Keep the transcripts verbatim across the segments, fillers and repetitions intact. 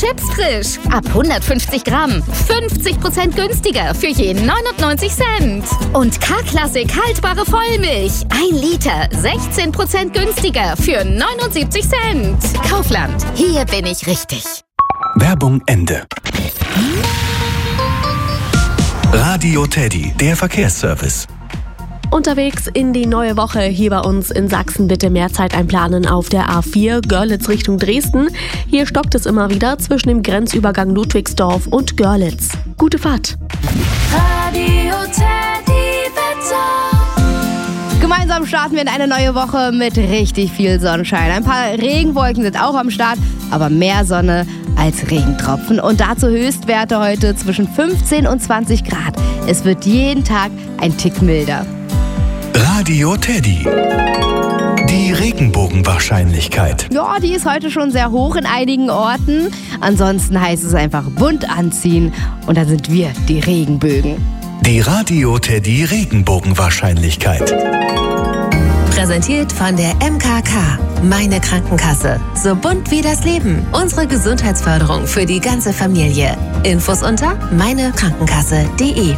Chips frisch. Ab hundertfünfzig Gramm. fünfzig Prozent günstiger für je neunundneunzig Cent. Und K-Klassik haltbare Vollmilch. ein Liter. sechzehn Prozent günstiger für neunundsiebzig Cent. Kaufland. Hier bin ich richtig. Werbung Ende. Radio Teddy, der Verkehrsservice. Unterwegs in die neue Woche hier bei uns in Sachsen bitte mehr Zeit einplanen auf der A vier Görlitz Richtung Dresden. Hier stockt es immer wieder zwischen dem Grenzübergang Ludwigsdorf und Görlitz. Gute Fahrt. Radio Teddy Wetter. Gemeinsam starten wir in eine neue Woche mit richtig viel Sonnenschein. Ein paar Regenwolken sind auch am Start, aber mehr Sonne als Regentropfen. Und dazu Höchstwerte heute zwischen fünfzehn und zwanzig Grad. Es wird jeden Tag ein Tick milder. Radio Teddy. Die Regenbogenwahrscheinlichkeit. Ja, die ist heute schon sehr hoch in einigen Orten. Ansonsten heißt es einfach bunt anziehen und dann sind wir die Regenbögen. Die Radio Teddy Regenbogenwahrscheinlichkeit. Präsentiert von der M K K. Meine Krankenkasse. So bunt wie das Leben. Unsere Gesundheitsförderung für die ganze Familie. Infos unter meinekrankenkasse punkt de.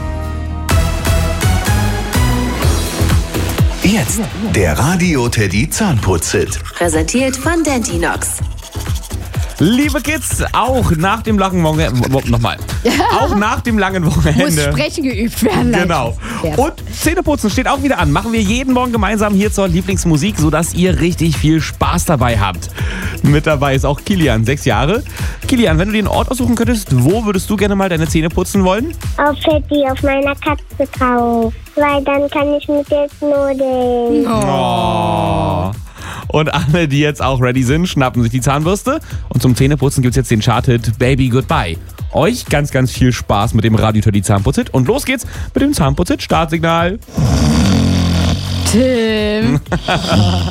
Jetzt der Radio Teddy Zahnputz-Hit. Präsentiert von Dentinox. Liebe Kids, auch nach dem langen Wochenende, nochmal, auch nach dem langen Wochenende. Muss Sprechen geübt werden. Genau. Und Zähneputzen steht auch wieder an. Machen wir jeden Morgen gemeinsam hier zur Lieblingsmusik, sodass ihr richtig viel Spaß dabei habt. Mit dabei ist auch Kilian, sechs Jahre. Kilian, wenn du dir einen Ort aussuchen könntest, wo würdest du gerne mal deine Zähne putzen wollen? Auf Teddy, auf meiner Katze drauf. Weil dann kann ich mit ihr knuddeln. Oh. Und alle, die jetzt auch ready sind, schnappen sich die Zahnbürste. Und zum Zähneputzen gibt es jetzt den Charthit Baby Goodbye. Euch ganz, ganz viel Spaß mit dem Radio Teddy Zahnputzhit. Und los geht's mit dem Zahnputzhit Startsignal. Tim.